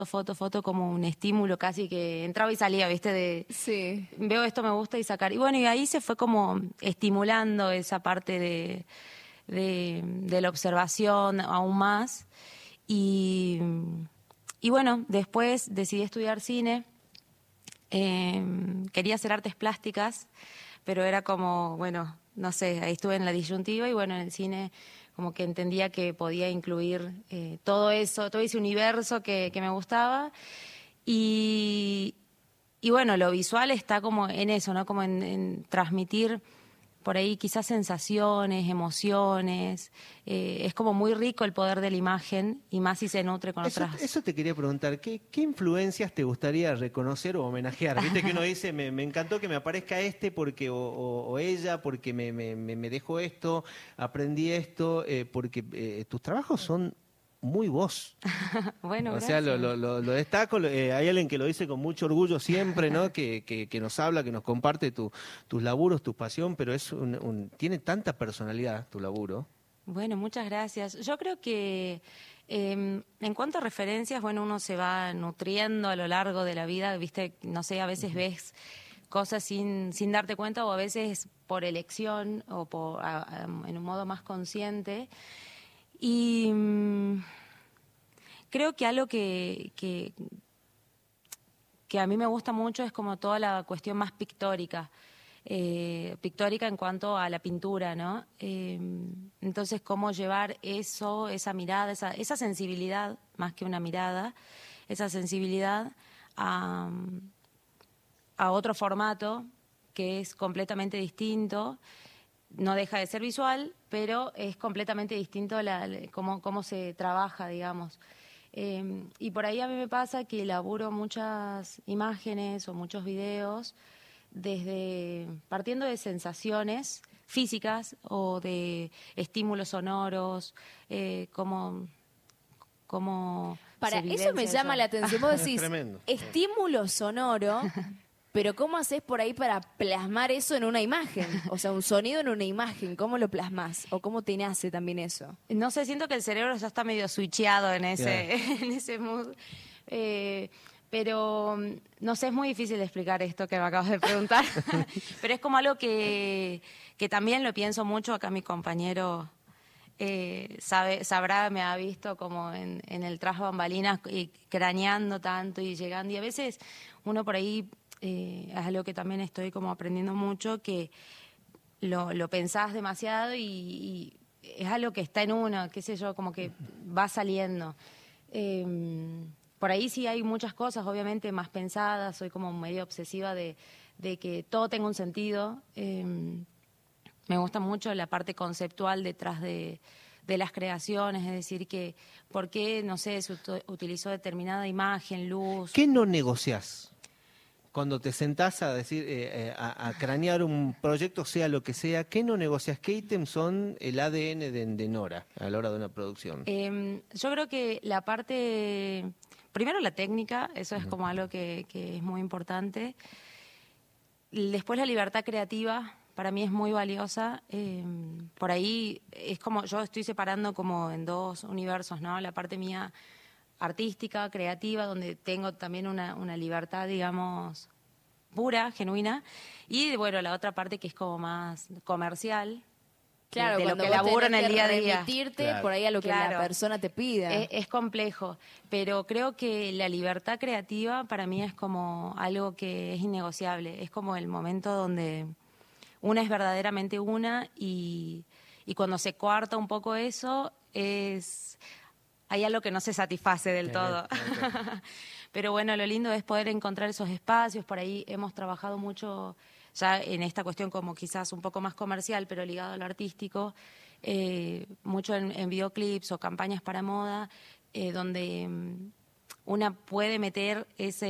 foto como un estímulo casi que entraba y salía, ¿viste? Sí. Veo esto, me gusta y sacar. Y bueno, y ahí se fue como estimulando esa parte de la observación aún más. Y, y bueno, después decidí estudiar cine. Quería hacer artes plásticas, pero era como, bueno, no sé, ahí estuve en la disyuntiva y bueno, en el cine como que entendía que podía incluir todo eso, todo ese universo que me gustaba. Y, y bueno, lo visual está como en eso, ¿no? Como en transmitir por ahí quizás sensaciones, emociones. Es como muy rico el poder de la imagen y más si se nutre con otras. Eso te quería preguntar, ¿qué influencias te gustaría reconocer o homenajear? Viste que uno dice, me encantó que me aparezca este porque o ella, porque me dejó esto, aprendí esto, porque tus trabajos son muy vos. Bueno, O sea, gracias. lo destaco, hay alguien que lo dice con mucho orgullo siempre, ¿no? Que nos habla, que nos comparte tus laburos, tu pasión, pero tiene tanta personalidad tu laburo. Bueno, muchas gracias. Yo creo que en cuanto a referencias, bueno, uno se va nutriendo a lo largo de la vida, viste, no sé, a veces ves cosas sin darte cuenta o a veces por elección o en un modo más consciente. Y creo que algo que a mí me gusta mucho es como toda la cuestión más pictórica. Pictórica en cuanto a la pintura, ¿no? Entonces, cómo llevar eso, esa mirada, esa sensibilidad, más que una mirada, esa sensibilidad a otro formato que es completamente distinto, no deja de ser visual, pero es completamente distinto cómo se trabaja, digamos. Y por ahí a mí me pasa que elaboro muchas imágenes o muchos videos partiendo de sensaciones físicas o de estímulos sonoros, cómo Para se eso me vivencia llama la atención. Vos decís, Tremendo. estímulo sonoro, pero ¿cómo haces por ahí para plasmar eso en una imagen? O sea, un sonido en una imagen, ¿cómo lo plasmas? ¿O cómo te nace también eso? No sé, siento que el cerebro ya está medio switcheado en ese, Claro. en ese mood. Pero no sé, es muy difícil de explicar esto que me acabas de preguntar. Pero es como algo que también lo pienso mucho. Acá mi compañero sabrá, me ha visto como en el tras bambalinas y craneando tanto y llegando. Y a veces uno por ahí, es algo que también estoy como aprendiendo mucho, que lo pensás demasiado y es algo que está en uno, qué sé yo, como que va saliendo. Por ahí sí hay muchas cosas, obviamente, más pensadas, soy como medio obsesiva de que todo tenga un sentido. Me gusta mucho la parte conceptual detrás de las creaciones, es decir, que por qué, no sé, se utilizó determinada imagen, luz. ¿Qué no negociás? Cuando te sentás a decir, a cranear un proyecto, sea lo que sea, ¿qué no negocias? ¿Qué ítems son el ADN de Nora a la hora de una producción? Yo creo que la parte, primero la técnica, eso es como algo que es muy importante. Después la libertad creativa, para mí es muy valiosa. Por ahí es como, yo estoy separando como en dos universos, ¿no? La parte mía artística, creativa, donde tengo también una libertad, digamos, pura, genuina, y bueno, la otra parte que es como más comercial, Claro, de lo cuando que vos laburo en tenés el que día a día. remitirte Claro. por ahí a lo que la Claro. persona te pida. Es complejo, pero creo que la libertad creativa para mí es como algo que es innegociable, es como el momento donde una es verdaderamente una y cuando se coarta un poco eso hay algo que no se satisface del todo. Pero bueno, lo lindo es poder encontrar esos espacios. Por ahí hemos trabajado mucho ya en esta cuestión como quizás un poco más comercial, pero ligado a lo artístico, mucho en videoclips o campañas para moda, donde una puede meter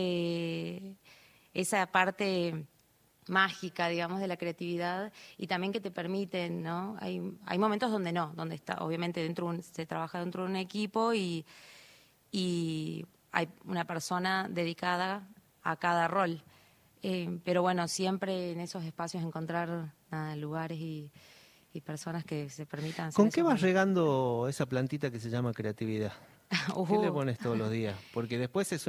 esa parte mágica, digamos, de la creatividad y también que te permiten, ¿no? Hay momentos donde no, donde está, obviamente se trabaja dentro de un equipo y hay una persona dedicada a cada rol. Pero bueno, siempre en esos espacios encontrar lugares y personas que se permitan hacer ¿Con eso. qué vas regando esa plantita que se llama creatividad? ¿Qué le pones todos los días? Porque después es